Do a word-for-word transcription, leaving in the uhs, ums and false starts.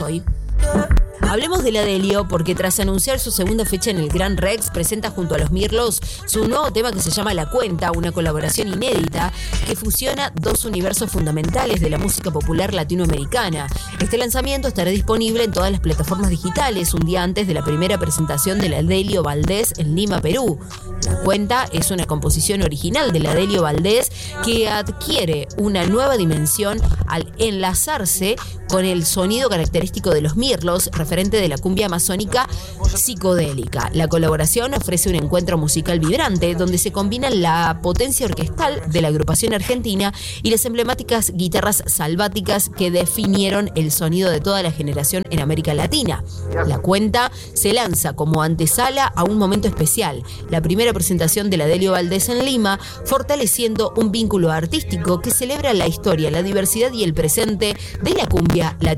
hoy. Hablemos de la Delio porque tras anunciar su segunda fecha en el Gran Rex, presenta junto a los Mirlos su nuevo tema que se llama La Cuenta, una colaboración inédita que fusiona dos universos fundamentales de la música popular latinoamericana. Este lanzamiento estará disponible en todas las plataformas digitales un día antes de la primera presentación de la Delio Valdés en Lima, Perú. La Cuenta es una composición original de la Delio Valdés que adquiere una nueva dimensión al enlazarse con el sonido característico de los Mirlos, referente de la cumbia amazónica psicodélica. La colaboración ofrece un encuentro musical vibrante donde se combinan la potencia orquestal de la agrupación argentina y las emblemáticas guitarras salváticas que definieron el sonido de toda la generación en América Latina. La Cuenta se lanza como antesala a un momento especial, la primera presentación de la Delio Valdés en Lima, fortaleciendo un vínculo artístico que celebra la historia, la diversidad y el presente de la cumbia latinoamericana.